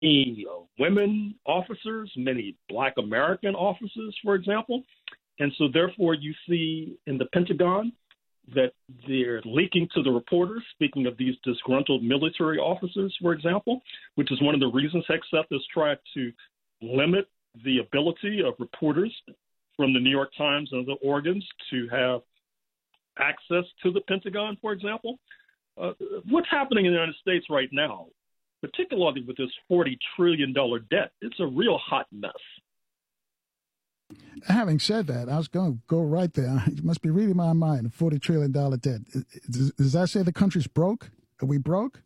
many women officers, many Black American officers, for example. And so, therefore, you see in the Pentagon that they're leaking to the reporters, speaking of these disgruntled military officers, for example, which is one of the reasons Hegseth has tried to limit the ability of reporters from the New York Times and other organs to have access to the Pentagon, for example. What's happening in the United States right now, particularly with this $40 trillion debt, it's a real hot mess. Having said that, I was going to go right there. You must be reading my mind, a $40 trillion debt. Does that say the country's broke? Are we broke?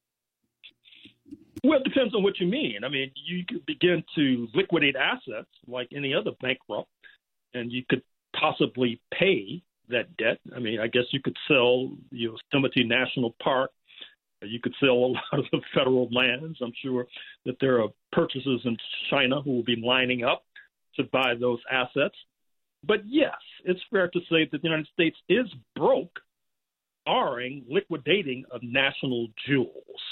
Well, it depends on what you mean. I mean, you could begin to liquidate assets like any other bankrupt, and you could possibly pay that debt. I mean, I guess you could sell Yosemite National Park. You could sell a lot of the federal lands. I'm sure that there are purchasers in China who will be lining up to buy those assets. But yes, it's fair to say that the United States is broke, barring liquidating of national jewels.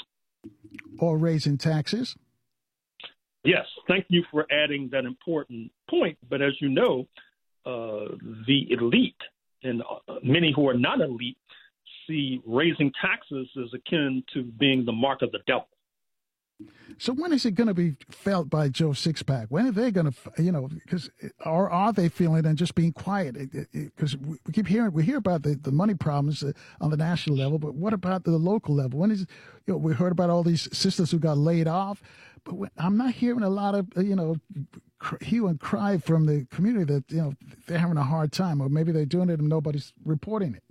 Or raising taxes? Yes, thank you for adding that important point. But as you know, the elite and many who are not elite see raising taxes as akin to being the mark of the devil. So when is it going to be felt by Joe Sixpack? When are they going to, because, or are they feeling it and just being quiet? Because we hear about the money problems on the national level, but what about the local level? When is, we heard about all these sisters who got laid off, but I'm not hearing a lot of, hue and cry from the community that, they're having a hard time, or maybe they're doing it and nobody's reporting it.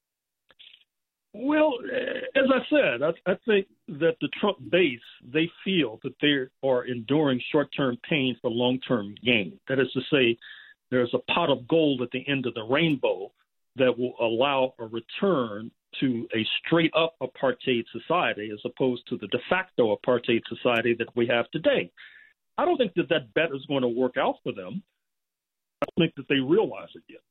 Well, as I said, I think that the Trump base, they feel that they are enduring short-term pain for long-term gain. That is to say, there's a pot of gold at the end of the rainbow that will allow a return to a straight-up apartheid society as opposed to the de facto apartheid society that we have today. I don't think that bet is going to work out for them. I don't think that they realize it yet.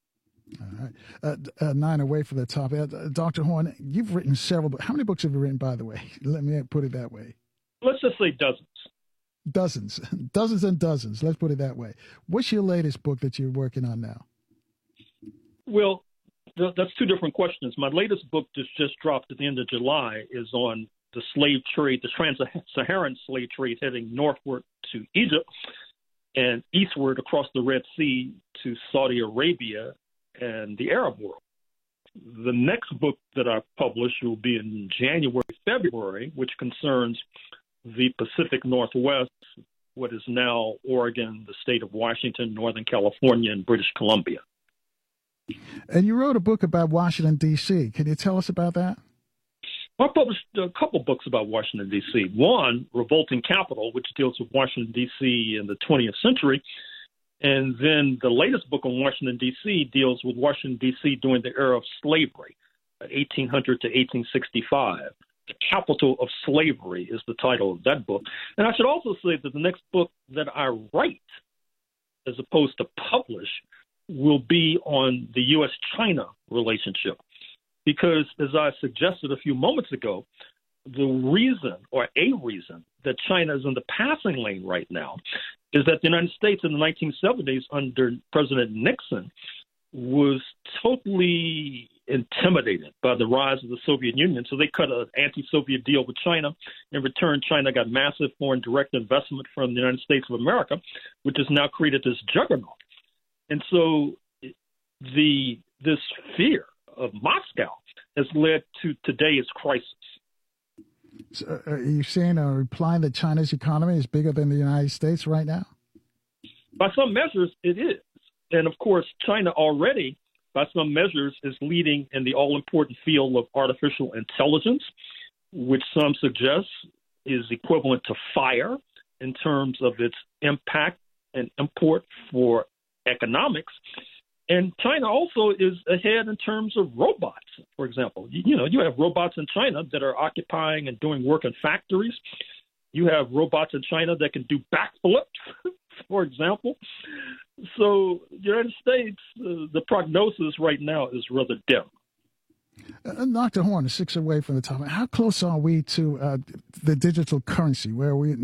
All right. 9 away from the top. Dr. Horne, you've written several books. How many books have you written, by the way? Let me put it that way. Let's just say dozens. Dozens. Dozens and dozens. Let's put it that way. What's your latest book that you're working on now? Well, that's two different questions. My latest book that's just dropped at the end of July is on the slave trade, the trans-Saharan slave trade heading northward to Egypt and eastward across the Red Sea to Saudi Arabia and the Arab world. The next book that I publish will be in January, February, which concerns the Pacific Northwest, what is now Oregon, the state of Washington, Northern California, and British Columbia. And you wrote a book about Washington, D.C. Can you tell us about that? I published a couple books about Washington, D.C. One, Revolting Capital, which deals with Washington, D.C. in the 20th century. And then the latest book on Washington, D.C. deals with Washington, D.C. during the era of slavery, 1800 to 1865. The Capital of Slavery is the title of that book. And I should also say that the next book that I write, as opposed to publish, will be on the U.S.-China relationship. Because, as I suggested a few moments ago, the reason, or a reason, that China is in the passing lane right now is that the United States in the 1970s under President Nixon was totally intimidated by the rise of the Soviet Union. So they cut an anti-Soviet deal with China. In return, China got massive foreign direct investment from the United States of America, which has now created this juggernaut. And so this fear of Moscow has led to today's crisis. So are you saying or implying that China's economy is bigger than the United States right now? By some measures, it is. And, of course, China already, by some measures, is leading in the all-important field of artificial intelligence, which some suggest is equivalent to fire in terms of its impact and import for economics. And China also is ahead in terms of robots, for example. You have robots in China that are occupying and doing work in factories. You have robots in China that can do backflips, for example. So the United States, the prognosis right now is rather dim. Dr. Horne, 6 away from the top. How close are we to the digital currency where we